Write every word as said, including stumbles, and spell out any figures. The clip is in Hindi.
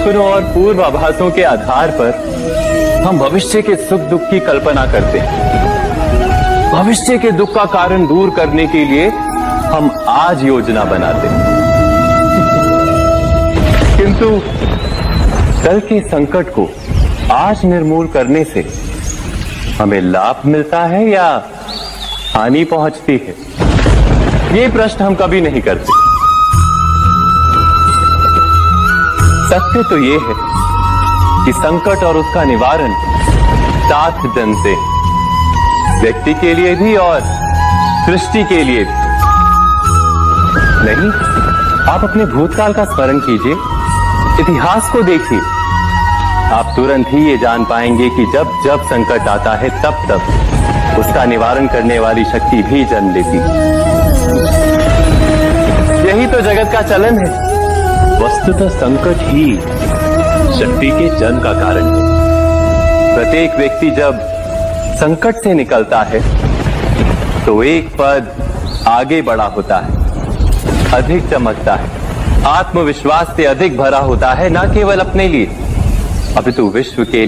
सपनों और पूर्वाभासों के आधार पर हम भविष्य के सुख दुख की कल्पना करते हैं। भविष्य के दुख का कारण दूर करने के लिए हम आज योजना बनाते हैं, किंतु कल के संकट को आज निर्मूल करने से हमें लाभ मिलता है या हानि पहुंचती है, ये प्रश्न हम कभी नहीं करते। सत्य तो ये है कि संकट और उसका निवारण सात जन से, व्यक्ति के लिए भी और सृष्टि के लिए भी। नहीं, आप अपने भूतकाल का स्मरण कीजिए, इतिहास को देखिए, आप तुरंत ही ये जान पाएंगे कि जब जब संकट आता है तब तब उसका निवारण करने वाली शक्ति भी जन्म लेती है। यही तो जगत का चलन है। वस्तुतः संकट ही शक्ति के जन्म का कारण है। प्रत्येक व्यक्ति जब संकट से निकलता है तो एक पद आगे बढ़ा होता है, अधिक चमकता है, आत्मविश्वास से अधिक भरा होता है, न केवल अपने लिए अपितु विश्व के